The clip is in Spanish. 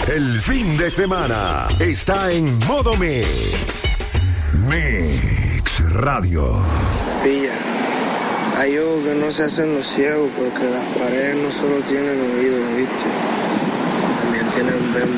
El fin de semana está en modo Mix. Mix Radio. Pilla, hay ojos que no se hacen los ciegos porque las paredes no solo tienen oídos, ¿viste? También tienen